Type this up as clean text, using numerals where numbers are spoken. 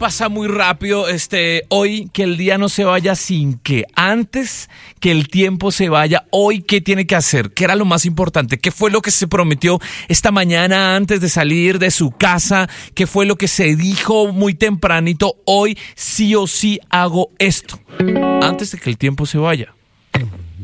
pasa muy rápido. Hoy que el día no se vaya sin que antes que el tiempo se vaya. Hoy, ¿qué tiene que hacer? ¿Qué era lo más importante? ¿Qué fue lo que se prometió esta mañana antes de salir de su casa? ¿Qué fue lo que se dijo muy tempranito? Hoy sí o sí hago esto antes de que el tiempo se vaya.